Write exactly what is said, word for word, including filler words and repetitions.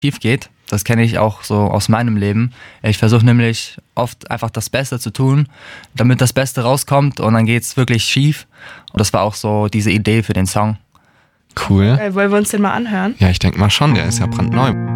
schief geht. Das kenne ich auch so aus meinem Leben. Ich versuche nämlich oft einfach das Beste zu tun, damit das Beste rauskommt und dann geht's wirklich schief. Und das war auch so diese Idee für den Song. Cool. Äh, wollen wir uns den mal anhören? Ja, ich denke mal schon, der ist ja brandneu.